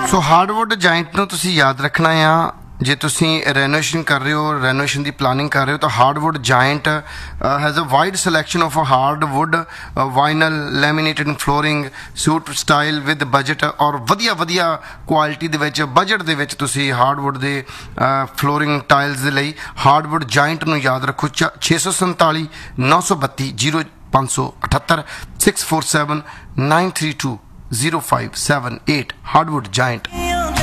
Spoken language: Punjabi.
ਸੋ ਹਾਰਡਵੁੱਡ ਜਾਇੰਟ ਨੂੰ ਤੁਸੀਂ ਯਾਦ ਰੱਖਣਾ ਆ ਜੇ ਤੁਸੀਂ ਰੈਨੋਵੇਸ਼ਨ ਕਰ ਰਹੇ ਹੋ ਰੈਨੋਵੇਸ਼ਨ ਦੀ ਪਲਾਨਿੰਗ ਕਰ ਰਹੇ ਹੋ ਤਾਂ hardwood giant has a wide selection of hardwood ਵਾਈਨਲ ਲੈਮੀਨੇਟਡ flooring suit style with budget ਔਰ ਵਧੀਆ ਕੁਆਲਿਟੀ ਦੇ ਵਿੱਚ ਬਜਟ ਦੇ ਵਿੱਚ ਤੁਸੀਂ ਹਾਰਡਵੁੱਡ ਦੇ ਫਲੋਰਿੰਗ ਟਾਈਲਸ ਦੇ ਲਈ ਹਾਰਡਵੁੱਡ ਜਾਇੰਟ ਨੂੰ ਯਾਦ ਰੱਖੋ 647 932 0578 647 932 0578 ਹਾਰਡਵੁੱਡ ਜਾਇੰਟ।